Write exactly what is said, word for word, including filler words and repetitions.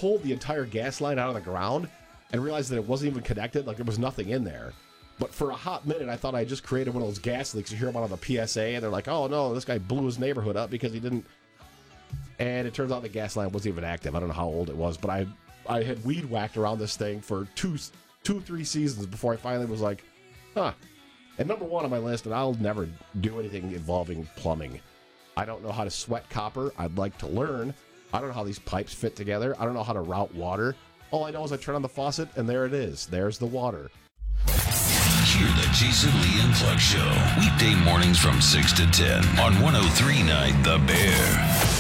pulled the entire gas line out of the ground and realized that it wasn't even connected. Like, there was nothing in there. But for a hot minute, I thought I just created one of those gas leaks you hear about on the P S A, and they're like, oh, no, this guy blew his neighborhood up because he didn't. And it turns out the gas line wasn't even active. I don't know how old it was, but I I had weed whacked around this thing for two, two, three seasons before I finally was like, huh. And number one on my list, and I'll never do anything involving plumbing. I don't know how to sweat copper. I'd like to learn. I don't know how these pipes fit together. I don't know how to route water. All I know is I turn on the faucet, and there it is. There's the water. Hear the Jason Lee and Clark Show. Weekday mornings from six to ten on one oh three point nine The Bear.